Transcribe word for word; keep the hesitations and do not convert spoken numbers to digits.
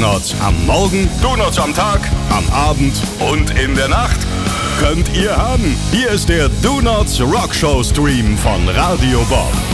Donuts am Morgen, Donuts am Tag, am Abend und in der Nacht könnt ihr haben. Hier ist der Donuts Rockshow Stream von Radio Bob.